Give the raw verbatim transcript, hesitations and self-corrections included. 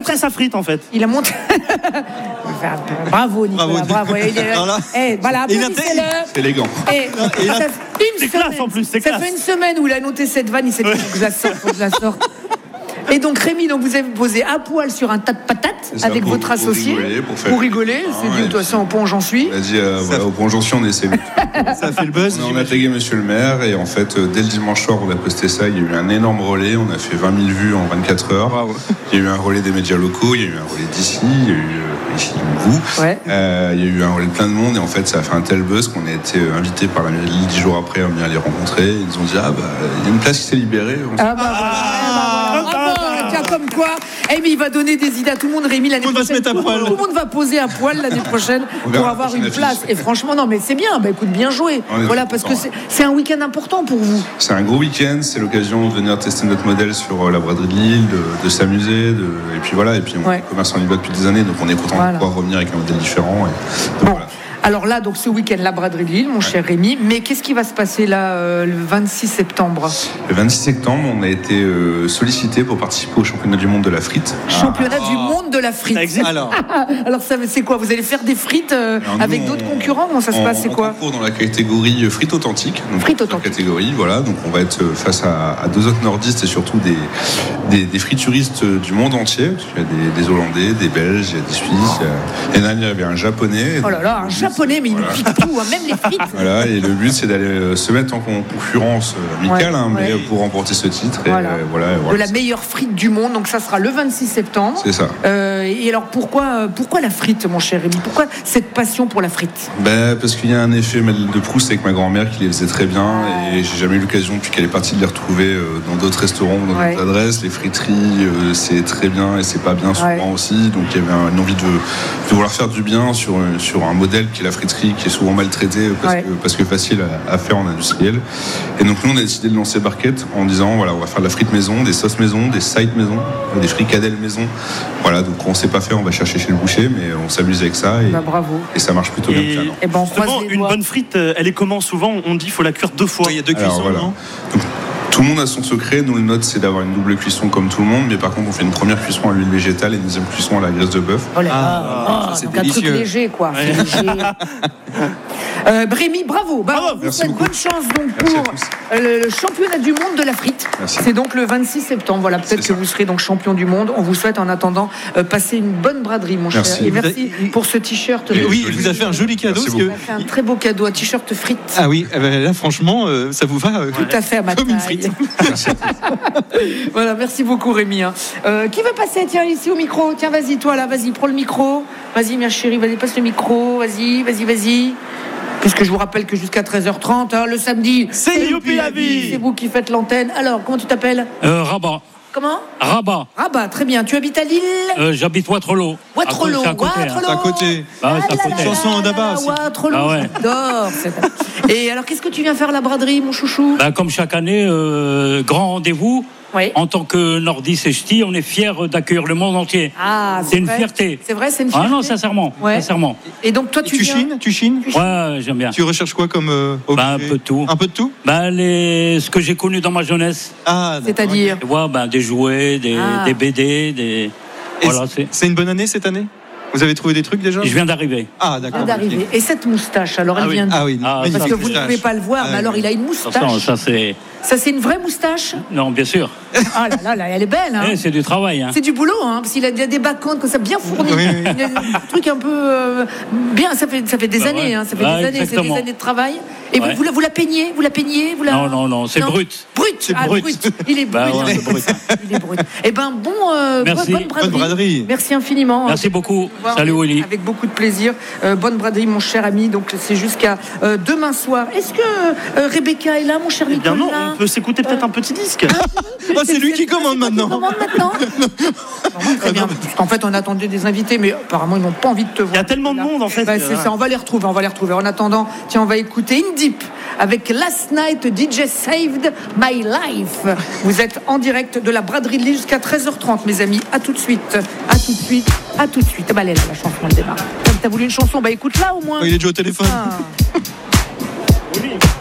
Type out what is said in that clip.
montré sa frite en fait. Il a montré. Bravo Nicolas, bravo. bravo. Il est... voilà, hey, voilà applaudissez-le. C'est élégant. Et, et ça fait une c'est semaine, classe en plus, c'est ça classe. fait une semaine où il a noté cette vanne, il s'est dit faut que je la sorte, faut que je la sorte. Et donc Rémi, donc vous avez posé à poil sur un tas de patates avec pour, votre associé. Pour rigoler, pour, faire pour rigoler. Ah, c'est dit, de toute façon, au pont j'en suis. On a dit, euh, voilà, au pont j'en suis, on essaie. Ça fait le buzz. On a tagué Monsieur le maire et en fait, euh, dès le dimanche soir, on a posté ça. Il y a eu un énorme relais. On a fait vingt mille vues en vingt-quatre heures. Bravo. Il y a eu un relais des médias locaux. Il y a eu un relais d'ici. Il y a eu euh, ici vous. Ouais. Euh, il y a eu un relais de plein de monde et en fait, ça a fait un tel buzz qu'on a été euh, invité par la mairie dix jours après à venir les rencontrer. Ils nous ont dit ah bah il y a une place qui s'est libérée. On Ah bah voilà. Ah bah voilà. Tiens, comme quoi, eh, mais il va donner des idées à tout le monde. Rémi, l'année Tout le monde va prochaine, se mettre à poil. tout le monde va poser à poil l'année prochaine pour avoir une place. Et franchement, non, mais c'est bien. Bah écoute, bien joué. Voilà, parce que c'est, c'est un week-end important pour vous. C'est un gros week-end. C'est l'occasion de venir tester notre modèle sur la braderie de Lille, de, de s'amuser, de, et puis voilà. Et puis on ouais. commerce en Liba depuis des années, donc on est content voilà. de pouvoir revenir avec un modèle différent. Et, donc, bon. voilà. Alors là, donc ce week-end, la braderie de Lille, mon cher Rémi. Mais qu'est-ce qui va se passer là euh, le vingt-six septembre ? Le vingt-six septembre, on a été euh, sollicité pour participer au championnat du monde de la frite. Championnat ah. du monde de la frite. Alors, alors ça, c'est quoi ? Vous allez faire des frites euh, alors, avec nous, d'autres on, concurrents ? Comment ça se on, passe ? C'est quoi ? On concourt dans la catégorie frites authentiques. Donc frites authentiques. Catégorie, voilà. Donc on va être face à, à deux autres nordistes et surtout des, des, des frituristes du monde entier. Parce qu'il y a des, des Hollandais, des Belges, il y a des Suisses. Il y a, et là, il y avait un Japonais. Oh là là, un Japonais, mais il voilà. nous pique tout, hein, même les frites. Voilà, et le but c'est d'aller se mettre en concurrence amicale, ouais, hein, ouais. mais pour remporter ce titre. Et voilà. Euh, voilà, de voilà, la meilleure frite du monde, donc ça sera le vingt-six septembre. C'est ça. Euh, et alors pourquoi, pourquoi la frite, mon cher Rémi ? Pourquoi cette passion pour la frite ? Ben, parce qu'il y a un effet Madeleine de Proust avec ma grand-mère qui les faisait très bien, et j'ai jamais eu l'occasion depuis qu'elle est partie de les retrouver dans d'autres restaurants, dans ouais. d'autres adresses. Les friteries, euh, c'est très bien et c'est pas bien souvent ouais. aussi. Donc il y avait une envie de, de vouloir faire du bien sur, sur un modèle qui est la friterie, qui est souvent maltraité parce, ouais. que, parce que facile à, à faire en industriel. Et donc nous on a décidé de lancer Barquette en disant voilà, on va faire de la frite maison, des sauces maison, des sides maison, des fricadelles maison. Voilà, donc on sait pas faire, on va chercher chez le boucher, mais on s'amuse avec ça et, bah, bravo. et ça marche plutôt et, bien. Finalement. Et ben, justement, une bonne frite, elle est comment souvent on dit qu'il faut la cuire deux fois. Il y a deux cuissons, voilà. non ? Donc, tout le monde a son secret. Nous, le nôtre, c'est d'avoir une double cuisson comme tout le monde. Mais par contre, on fait une première cuisson à l'huile végétale et une deuxième cuisson à la graisse de bœuf. Oh là là, ah, oh, c'est donc délicieux. Un truc léger, quoi. Ouais. C'est léger. Euh, Rémi, bravo. Bah, bravo. Vous souhaite bonne chance donc pour euh, le championnat du monde de la frite. Merci. C'est donc le vingt-six septembre. Voilà, peut-être c'est que ça. Vous serez donc champion du monde. On vous souhaite en attendant euh, passer une bonne braderie, mon merci. cher. Et merci vous pour ce t-shirt. Et oui, il vous a fait un joli cadeau. Parce que... Il a fait un très beau cadeau, un t-shirt frite. Ah oui, eh ben là franchement, euh, ça vous va euh, tout à fait à ma comme taille. Une frite. Voilà, merci beaucoup Rémi. Hein. Euh, qui veut passer, tiens, ici au micro ? Tiens, vas-y, toi là, vas-y, prends le micro. Vas-y, ma chérie, vas-y, passe le micro. Vas-y, vas-y, vas-y. Puisque je vous rappelle que jusqu'à treize heures trente, hein, le samedi, c'est Youpi la vie. C'est vous qui faites l'antenne. Alors, comment tu t'appelles ? euh, Rabat. Comment ? Rabat. Rabat, très bien. Tu habites à Lille ? euh, J'habite Waterloo. Waterloo, à côté, Waterloo. C'est à côté. Ah, ouais, c'est à côté. Chanson d'Abba aussi. Waterloo, ah ouais. j'adore. Et alors, qu'est-ce que tu viens faire à la braderie, mon chouchou ? Bah, comme chaque année, euh, grand rendez-vous. Oui. En tant que nordiste et ch'ti, on est fiers d'accueillir le monde entier. Ah, c'est, c'est une vrai. fierté. C'est vrai, c'est une fierté. Ah non, sincèrement. Ouais. sincèrement. Et donc, toi, tu, tu viens... chines Tu chines Ouais, j'aime bien. Tu recherches quoi comme euh, objet ? Bah, un peu de tout. Un peu de tout bah, les... Ce que j'ai connu dans ma jeunesse. Ah, c'est-à-dire ouais, bah, des jouets, des, ah. des B D, des. Voilà, c'est... c'est une bonne année cette année ? Vous avez trouvé des trucs déjà ? Je viens d'arriver. Ah, d'accord. Je viens d'arriver. Okay. Et cette moustache, alors, elle ah, oui. vient de... Ah oui, ah, parce que vous ne pouvez pas le voir, ah, mais alors, il a une moustache. Attention, ça, c'est... Ça, c'est une vraie moustache ? Non, bien sûr. Ah là là, là elle est belle. Hein. Eh, c'est du travail. Hein. C'est du boulot, hein, parce qu'il a des backhands comme ça, bien fournis. Oui, oui. Il a un truc un peu euh, bien. Ça fait, ça fait des bah, années. Ouais. Hein, ça fait ah, des années. C'est des années de travail. Et ouais. vous, vous, vous la peignez, vous la peignez, vous la... Non, non, non, c'est non. brut. Brut. C'est ah, brut. brut. Il est brut. Bah, ouais, hein, brut. Il est brut. Eh ben bon, euh, merci. bonne braderie. Bonne braderie. Merci infiniment. Merci beaucoup. Salut Willy. Avec beaucoup de plaisir. Euh, bonne braderie, mon cher ami. Donc c'est jusqu'à euh, demain soir. Est-ce que euh, Rebecca est là, mon cher Nicolas ? Eh bien non, on peut s'écouter peut-être un petit disque. Oh, c'est lui qui commande maintenant. Qui commande maintenant. Non, très bien. En fait, on attendait des invités, mais apparemment, ils n'ont pas envie de te voir. Il y a tellement de monde, en fait. Bah, c'est ça. On va les retrouver. On va les retrouver. En attendant, tiens, on va écouter In Deep avec Last Night D J Saved My Life. Vous êtes en direct de la braderie de Lille jusqu'à treize heures trente, mes amis. À tout de suite. À tout de suite. À tout de suite. Bah, elle est là, la chanson, elle démarre. Comme t'as voulu une chanson, bah écoute-la au moins. Il est déjà au téléphone. Ah.